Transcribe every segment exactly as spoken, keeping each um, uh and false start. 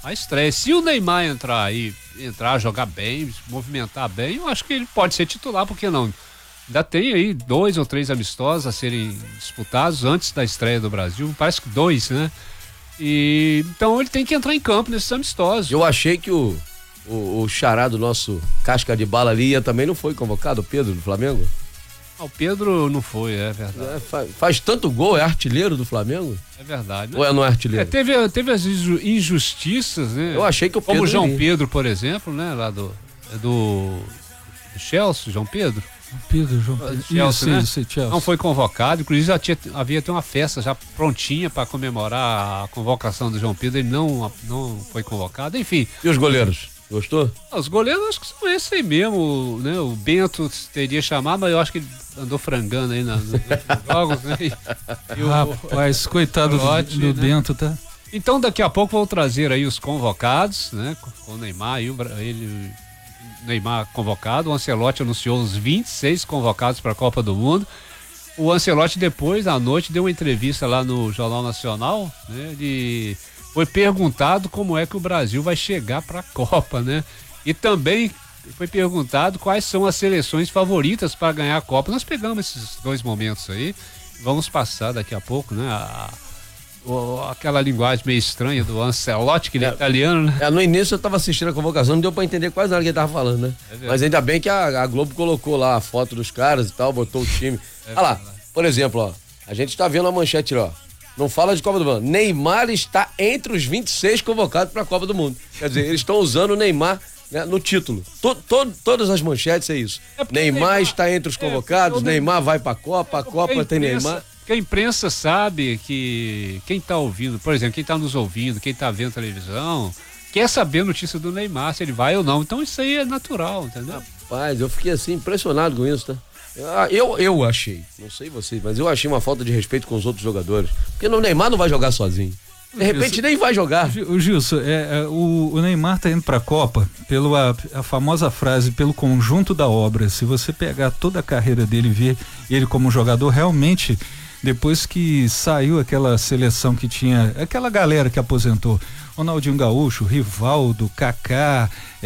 a estreia. Se o Neymar entrar aí, entrar, jogar bem, se movimentar bem, eu acho que ele pode ser titular, por que não? Ainda tem aí dois ou três amistosos a serem disputados antes da estreia do Brasil, parece que dois, né? E, então ele tem que entrar em campo nesses amistosos. Eu achei que o, o, o xará do nosso casca de bala ali também não foi convocado, o Pedro do Flamengo? Ah, o Pedro não foi, é verdade. É, faz, faz tanto gol, é artilheiro do Flamengo? É verdade. Né? Ou é não é artilheiro? É, teve, teve as injustiças, né? Eu achei que o Pedro... Como o João iria. Pedro, por exemplo, né? Lá do, do, do Chelsea, João Pedro. Pedro, João Pedro. Chelsea, isso, né? isso, Chelsea. Não foi convocado, inclusive já tinha, havia até uma festa já prontinha para comemorar a convocação do João Pedro, ele não, não foi convocado, enfim. E os goleiros? Gostou? Os goleiros acho que são esses aí mesmo, né? O Bento teria chamado, mas eu acho que ele andou frangando aí na, nos jogos, né? E, e o, Rapaz, coitado do, Lote, do né? Bento, tá? Então daqui a pouco vou trazer aí os convocados, né? Com o Neymar e o ele, Neymar convocado, o Ancelotti anunciou os vinte e seis convocados para a Copa do Mundo. O Ancelotti depois, à noite, deu uma entrevista lá no Jornal Nacional, né? Ele foi perguntado como é que o Brasil vai chegar para a Copa, né? E também foi perguntado quais são as seleções favoritas para ganhar a Copa. Nós pegamos esses dois momentos aí, vamos passar daqui a pouco, né? A, a, aquela linguagem meio estranha do Ancelotti, que ele é, é italiano, né? É, no início eu tava assistindo a convocação, não deu para entender quase nada que ele tava falando, né? É Mas ainda bem que a, a Globo colocou lá a foto dos caras e tal, botou o time. É Olha lá, por exemplo, ó, a gente tá vendo a manchete, ó. Não fala de Copa do Mundo. Neymar está entre os vinte e seis convocados para a Copa do Mundo. Quer dizer, eles estão usando o Neymar, né, no título. To, to, todas as manchetes é isso. É Neymar, Neymar está entre os convocados, é, Neymar vai para a Copa, a Copa a tem Neymar. Porque a imprensa sabe que quem está ouvindo, por exemplo, quem está nos ouvindo, quem está vendo televisão, quer saber a notícia do Neymar, se ele vai ou não. Então isso aí é natural, entendeu? Rapaz, eu fiquei assim impressionado com isso, tá? Eu, eu achei, não sei vocês, mas eu achei uma falta de respeito com os outros jogadores. Porque o Neymar não vai jogar sozinho. De repente Gilson, nem vai jogar. O Gilson, é, é, o, o Neymar tá indo pra Copa pelo a, a famosa frase, pelo conjunto da obra. Se você pegar toda a carreira dele e ver ele como jogador, realmente, depois que saiu aquela seleção que tinha, aquela galera que aposentou, Ronaldinho Gaúcho, Rivaldo, Kaká,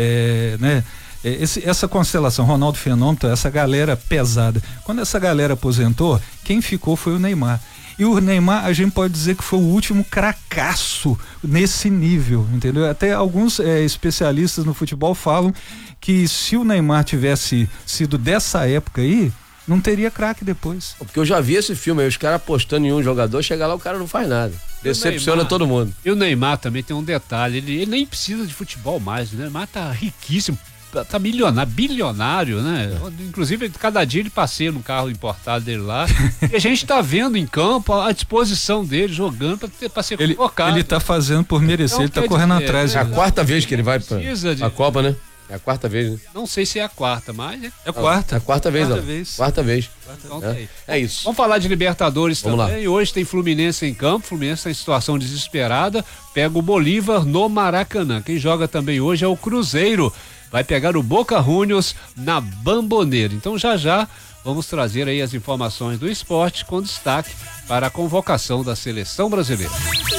é, né? Esse, essa constelação, Ronaldo Fenômeno, essa galera pesada. Quando essa galera aposentou, quem ficou foi o Neymar. E o Neymar, a gente pode dizer que foi o último cracaço nesse nível, entendeu? Até alguns é, especialistas no futebol falam que se o Neymar tivesse sido dessa época aí, não teria craque depois. Porque eu já vi esse filme aí, os caras apostando em um jogador, chega lá o cara não faz nada. Decepciona Neymar, todo mundo. E o Neymar também tem um detalhe, ele, ele nem precisa de futebol mais, né? O Neymar tá riquíssimo. Tá milionário, bilionário, né? É. Inclusive, cada dia ele passeia no carro importado dele lá. E a gente tá vendo em campo a disposição dele, jogando pra, ter, pra ser ele, convocado. Ele tá fazendo por merecer, então, ele tá correndo dizer, atrás. É a quarta vez que ele vai pra de... a Copa, né? É a quarta vez, né? Não sei se é a quarta, mas é, é a quarta. É a quarta vez, quarta ó. vez. Quarta vez. Quarta vez. É. é isso. Vamos falar de Libertadores Vamos também. Lá. Hoje tem Fluminense em campo. Fluminense está em situação desesperada. Pega o Bolívar no Maracanã. Quem joga também hoje é o Cruzeiro. Vai pegar o Boca Juniors na Bamboneira. Então já já vamos trazer aí as informações do esporte com destaque para a convocação da seleção brasileira.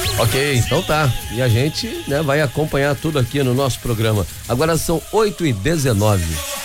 Ok, então tá. E a gente, né, vai acompanhar tudo aqui no nosso programa. Agora são oito e dezenove.